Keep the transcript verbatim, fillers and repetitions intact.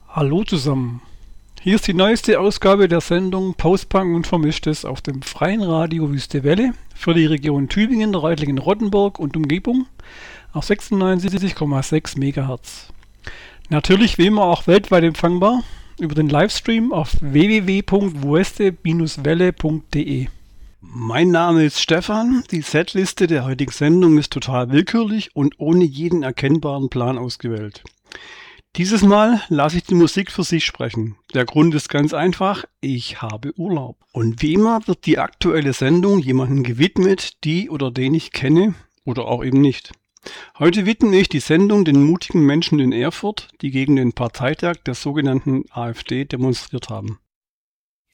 Hallo zusammen. Hier ist die neueste Ausgabe der Sendung Postpunk und Vermischtes auf dem freien Radio Wüste Welle für die Region Tübingen, Reutlingen-Rottenburg und Umgebung auf sechsundneunzig Komma sechs Megahertz. Natürlich wie immer auch weltweit empfangbar über den Livestream auf w w w punkt wueste Bindestrich welle punkt de. Mein Name ist Stefan. Die Setliste der heutigen Sendung ist total willkürlich und ohne jeden erkennbaren Plan ausgewählt. Dieses Mal lasse ich die Musik für sich sprechen. Der Grund ist ganz einfach, ich habe Urlaub. Und wie immer wird die aktuelle Sendung jemandem gewidmet, die oder den ich kenne oder auch eben nicht. Heute widme ich die Sendung den mutigen Menschen in Erfurt, die gegen den Parteitag der sogenannten AfD demonstriert haben.